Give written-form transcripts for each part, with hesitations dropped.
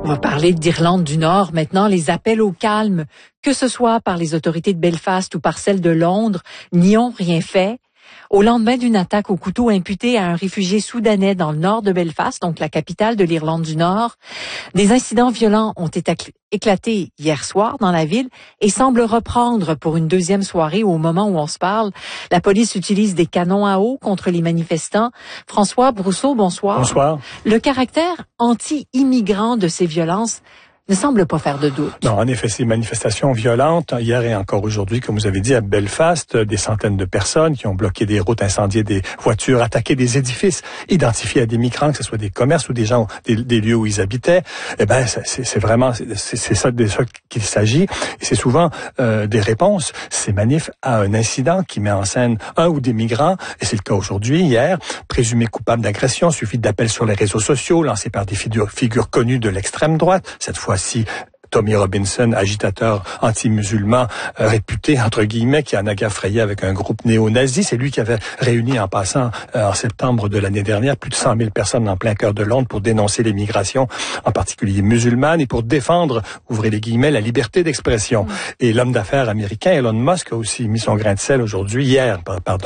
On va parler d'Irlande du Nord. Maintenant, les appels au calme, que ce soit par les autorités de Belfast ou par celles de Londres, n'y ont rien fait. Au lendemain d'une attaque au couteau imputée à un réfugié soudanais dans le nord de Belfast, donc la capitale de l'Irlande du Nord, des incidents violents ont éclaté hier soir dans la ville et semblent reprendre pour une deuxième soirée au moment où on se parle. La police utilise des canons à eau contre les manifestants. François Brousseau, bonsoir. Bonsoir. Le caractère anti-immigrant de ces violences ne semble pas faire de doute. Non, en effet, ces manifestations violentes, hier et encore aujourd'hui, comme vous avez dit, à Belfast, des centaines de personnes qui ont bloqué des routes, incendié des voitures, attaqué des édifices, identifié à des migrants, que ce soit des commerces ou des gens, des lieux où ils habitaient. Eh ben, c'est vraiment, c'est ça qu'il s'agit. Et c'est souvent des réponses, ces manifs, à un incident qui met en scène un ou des migrants, et c'est le cas aujourd'hui, hier, présumés coupables d'agression, suivi d'appels sur les réseaux sociaux, lancés par des figures connues de l'extrême droite, cette fois-ci Tommy Robinson, agitateur anti-musulman réputé, entre guillemets, qui en a gafrayé avec un groupe néo-nazi. C'est lui qui avait réuni en passant en septembre de l'année dernière plus de 100 000 personnes en plein cœur de Londres pour dénoncer les migrations, en particulier musulmanes, et pour défendre, ouvrez les guillemets, la liberté d'expression. Et l'homme d'affaires américain, Elon Musk, a aussi mis son grain de sel hier,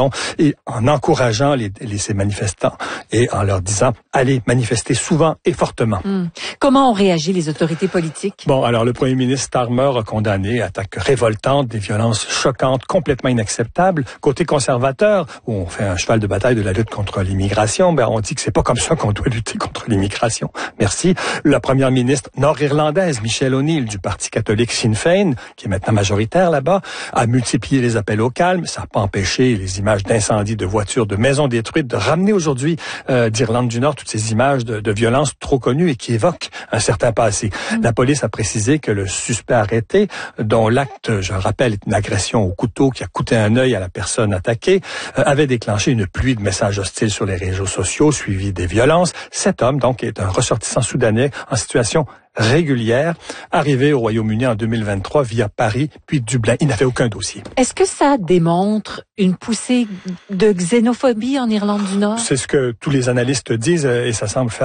et en encourageant ces manifestants et en leur disant « Allez manifester souvent et fortement ». Comment ont réagi les autorités politiques? Bon, alors le premier ministre Starmer a condamné attaques révoltantes, des violences choquantes, complètement inacceptables. Côté conservateur, où on fait un cheval de bataille de la lutte contre l'immigration, on dit que c'est pas comme ça qu'on doit lutter contre l'immigration. Merci. La première ministre nord-irlandaise, Michelle O'Neill, du Parti catholique Sinn Féin, qui est maintenant majoritaire là-bas, a multiplié les appels au calme. Ça n'a pas empêché les images d'incendies de voitures, de maisons détruites, de ramener aujourd'hui d'Irlande du Nord toutes ces images de violences trop connues et qui évoquent un certain passé. La police a précisé que le suspect arrêté, dont l'acte, je rappelle, est une agression au couteau qui a coûté un œil à la personne attaquée, avait déclenché une pluie de messages hostiles sur les réseaux sociaux, suivi des violences. Cet homme, donc, est un ressortissant soudanais en situation régulière, arrivé au Royaume-Uni en 2023 via Paris, puis Dublin. Il n'avait aucun dossier. Est-ce que ça démontre une poussée de xénophobie en Irlande du Nord? C'est ce que tous les analystes disent et ça semble faire